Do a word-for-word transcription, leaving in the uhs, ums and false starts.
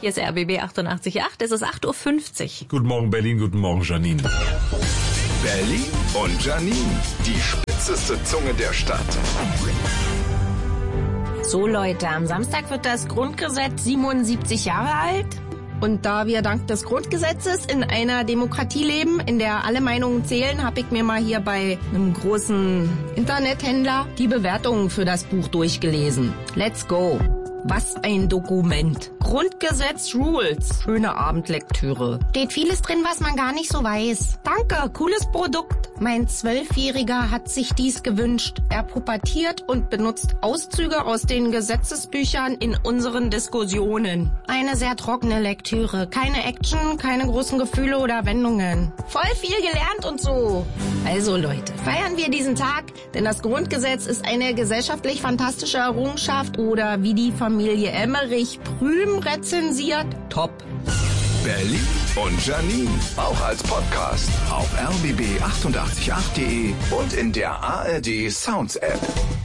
Hier ist R B B achtundachtzig Komma acht, es ist acht Uhr fünfzig. Guten Morgen Berlin, guten Morgen Janine. Berlin und Janine, die spitzeste Zunge der Stadt. So Leute, am Samstag wird das Grundgesetz siebenundsiebzig Jahre alt. Und da wir dank des Grundgesetzes in einer Demokratie leben, in der alle Meinungen zählen, habe ich mir mal hier bei einem großen Internethändler die Bewertungen für das Buch durchgelesen. Let's go! Was ein Dokument. Grundgesetz Rules. Schöne Abendlektüre. Steht vieles drin, was man gar nicht so weiß. Danke, cooles Produkt. Mein Zwölfjähriger hat sich dies gewünscht. Er pubertiert und benutzt Auszüge aus den Gesetzesbüchern in unseren Diskussionen. Eine sehr trockene Lektüre. Keine Action, keine großen Gefühle oder Wendungen. Voll viel gelernt und so. Also Leute, feiern wir diesen Tag, denn das Grundgesetz ist eine gesellschaftlich fantastische Errungenschaft oder wie die Familie Emmerich Prüm rezensiert, top. Berlin und Janine, auch als Podcast auf r b b achtundachtzig Komma acht punkt de und in der A R D Sounds App.